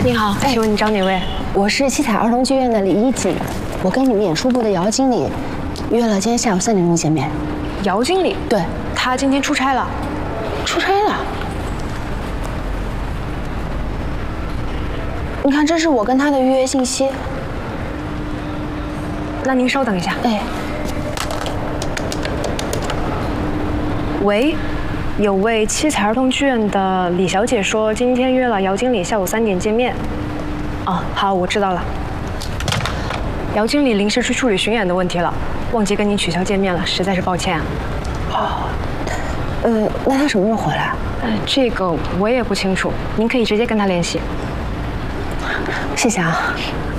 你好，请问你找哪位？ 我是七彩儿童剧院的李一锦，我跟你们演出部的姚经理约了今天下午3点钟见面。 姚经理？ 对， 他今天出差了。 出差了？你看，这是我跟他的预约信息。 那您稍等一下。 哎， 喂，有位七彩儿童剧院的李小姐说，今天约了姚经理下午3点见面。哦，好，我知道了。姚经理临时去处理巡演的问题了，忘记跟您取消见面了，实在是抱歉啊。 哦，那他什么时候回来？ 这个我也不清楚，您可以直接跟他联系。 谢谢啊。